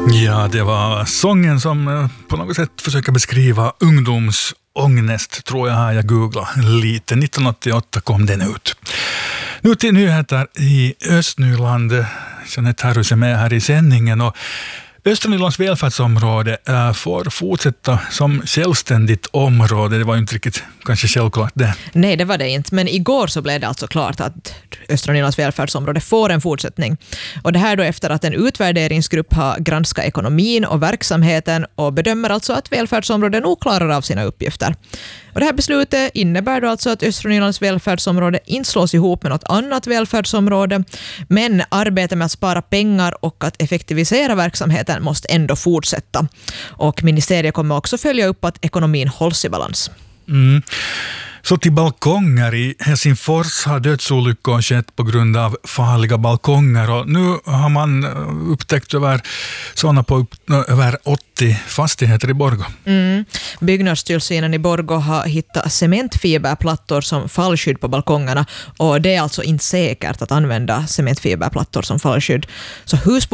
Ja, det var sången som på något sätt försöker beskriva ungdomsångest, tror jag här jag googlade lite. 1988 kom den ut. Nu till nyheter i Östnyland. Jeanette Harrus är med här i sändningen och Östernylands välfärdsområde får fortsätta som självständigt område. Det var ju inte riktigt kanske självklart det. Nej, det var det inte. Men igår så blev det alltså klart att Östernylands välfärdsområde får en fortsättning. Och det här då efter att en utvärderingsgrupp har granskat ekonomin och verksamheten och bedömer alltså att välfärdsområdet nog klarar av sina uppgifter. Och det här beslutet innebär då alltså att Östernylands välfärdsområde inte slås ihop med något annat välfärdsområde, men arbetet med att spara pengar och att effektivisera verksamheten måste ändå fortsätta. Och ministeriet kommer också följa upp att ekonomin hålls i balans. Mm. Så till balkonger. I Helsingfors har dödsolyckor skett på grund av farliga balkonger och nu har man upptäckt sådana på över 80 fastigheter i Borgå. Byggnadstillsynen i Borgå har hittat cementfiberplattor som fallskydd på balkongerna och det är alltså inte säkert att använda cementfiberplattor som fallskydd. Så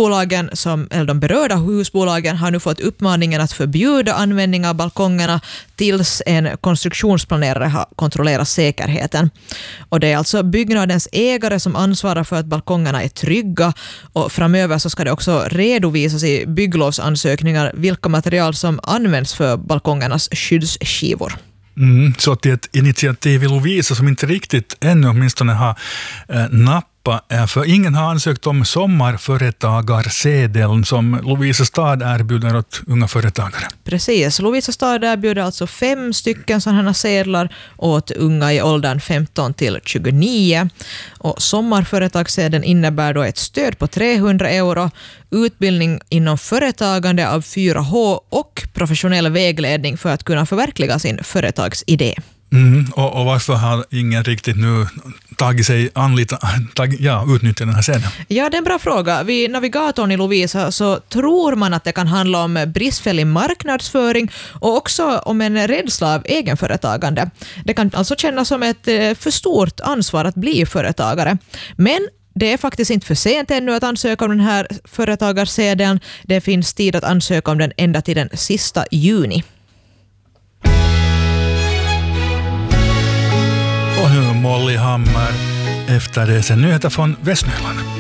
de berörda husbolagen har nu fått uppmaningen att förbjuda användning av balkongerna tills en konstruktionsplanerare har kontrollerat säkerheten. Och det är alltså byggnadens ägare som ansvarar för att balkongerna är trygga och framöver så ska det också redovisas i bygglovsansökningar vilka material som används för balkongernas skyddsskivor. Så att det är ett initiativ i Lovisa som inte riktigt ännu åtminstone har nappat. För ingen har ansökt om sommarföretagarsedeln som Lovisa stad erbjuder åt unga företagare. Precis, Lovisa stad erbjuder alltså 5 stycken sådana sedlar åt unga i åldern 15 till 29. Och sommarföretagssedeln innebär då ett stöd på 300 €, utbildning inom företagande av 4H och professionell vägledning för att kunna förverkliga sin företagsidé. Och varför har ingen riktigt nu utnyttjat den här sedeln? Ja, det är en bra fråga. Vid navigatorn i Lovisa så tror man att det kan handla om bristfällig marknadsföring och också om en rädsla av egenföretagande. Det kan alltså kännas som ett för stort ansvar att bli företagare. Men det är faktiskt inte för sent ännu att ansöka om den här företagarsedeln. Det finns tid att ansöka om den ända till den sista juni. Och nu Molly Hammar efter det sen nyheter från Västnyland.